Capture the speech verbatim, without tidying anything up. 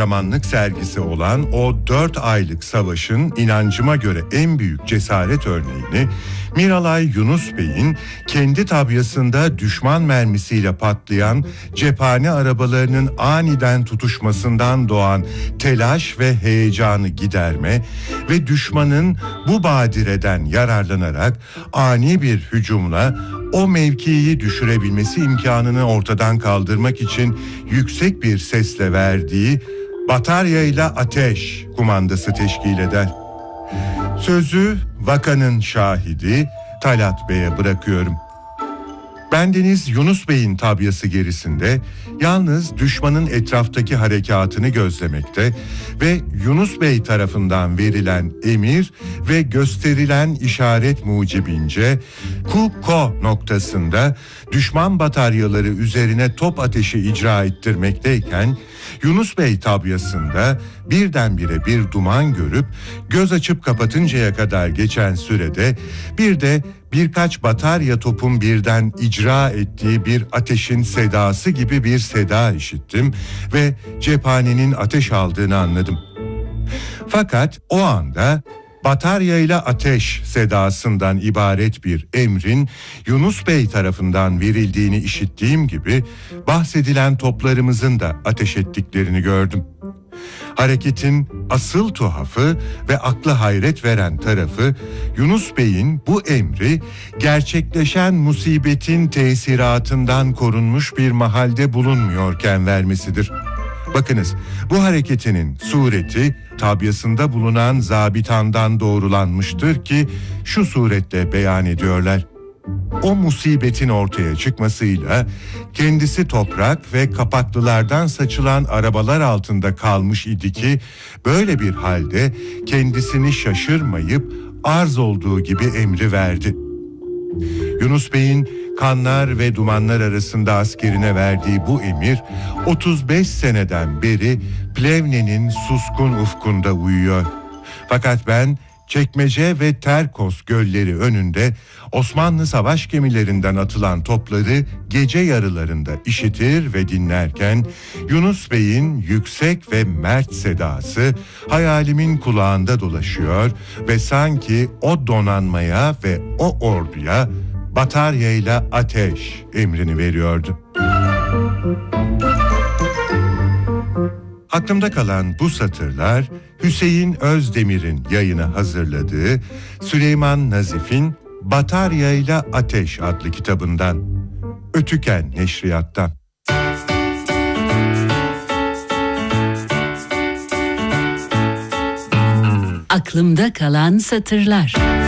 kahramanlık sergisi olan o dört aylık savaşın inancıma göre en büyük cesaret örneğini Miralay Yunus Bey'in kendi tabyasında düşman mermisiyle patlayan cephane arabalarının aniden tutuşmasından doğan telaş ve heyecanı giderme ve düşmanın bu badireden yararlanarak ani bir hücumla o mevkiyi düşürebilmesi imkanını ortadan kaldırmak için yüksek bir sesle verdiği "Bataryayla ateş" kumandası teşkil eder. Sözü vakanın şahidi Talat Bey'e bırakıyorum. Bendeniz Yunus Bey'in tabyası gerisinde yalnız düşmanın etraftaki harekatını gözlemekte ve Yunus Bey tarafından verilen emir ve gösterilen işaret mucibince Ku-Ko noktasında düşman bataryaları üzerine top ateşi icra ettirmekteyken Yunus Bey tabyasında birdenbire bir duman görüp göz açıp kapatıncaya kadar geçen sürede bir de birkaç batarya topun birden icra ettiği bir ateşin sedası gibi bir seda işittim ve cephanenin ateş aldığını anladım. Fakat o anda "Bataryayla ateş" sedasından ibaret bir emrin Yunus Bey tarafından verildiğini işittiğim gibi bahsedilen toplarımızın da ateş ettiklerini gördüm. Hareketin asıl tuhafı ve akla hayret veren tarafı Yunus Bey'in bu emri gerçekleşen musibetin tesiratından korunmuş bir mahalde bulunmuyorken vermesidir. Bakınız, bu hareketinin sureti tabyasında bulunan zabitandan doğrulanmıştır ki şu suretle beyan ediyorlar. O musibetin ortaya çıkmasıyla kendisi toprak ve kapaklılardan saçılan arabalar altında kalmış idi ki böyle bir halde kendisini şaşırmayıp arz olduğu gibi emri verdi. Yunus Bey'in kanlar ve dumanlar arasında askerine verdiği bu emir otuz beş seneden beri Plevne'nin suskun ufkunda uyuyor. Fakat ben Çekmece ve Terkos gölleri önünde Osmanlı savaş gemilerinden atılan topları gece yarılarında işitir ve dinlerken Yunus Bey'in yüksek ve mert sedası hayalimin kulağında dolaşıyor ve sanki o donanmaya ve o orduya "Bataryayla ateş" emrini veriyordu. Aklımda kalan bu satırlar Hüseyin Özdemir'in yayını hazırladığı Süleyman Nazif'in "Bataryayla Ateş" adlı kitabından, Ötüken Neşriyat'tan. Aklımda kalan satırlar.